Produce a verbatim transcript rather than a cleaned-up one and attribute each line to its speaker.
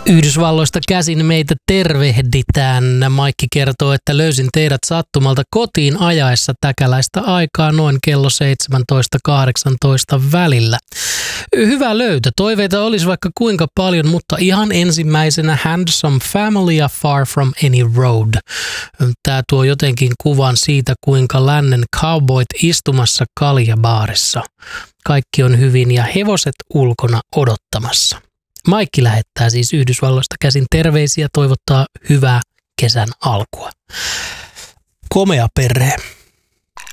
Speaker 1: Yhdysvalloista käsin meitä tervehditään. Maikki kertoo, että löysin teidät sattumalta kotiin ajaessa täkäläistä aikaa noin kello seitsemäntoista kahdeksantoista välillä. Hyvä löytö. Toiveita olisi vaikka kuinka paljon, mutta ihan ensimmäisenä Handsome Family ja Far From Any Road. Tämä tuo jotenkin kuvan siitä, kuinka lännen cowboyt istumassa kaljabaarissa. Kaikki on hyvin ja hevoset ulkona odottamassa. Maikki lähettää siis Yhdysvalloista käsin terveisiä, toivottaa hyvää kesän alkua. Komea perhe.